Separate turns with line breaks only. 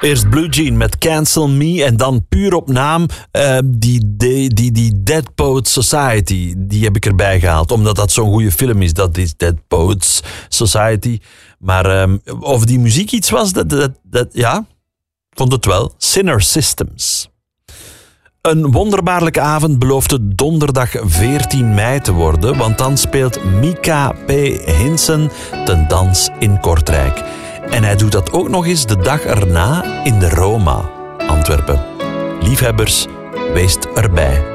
Eerst Blue Jean met Cancel Me en dan puur op naam die Dead Poets Society. Die heb ik erbij gehaald, omdat dat zo'n goede film is. Dat is Dead Poets Society. Maar of die muziek iets was, ja, vond het wel. Sinner Systems. Een wonderbaarlijke avond belooft het donderdag 14 mei te worden, want dan speelt Mika P. Hinsen ten dans in Kortrijk. En hij doet dat ook nog eens de dag erna in de Roma, Antwerpen. Liefhebbers, wees erbij.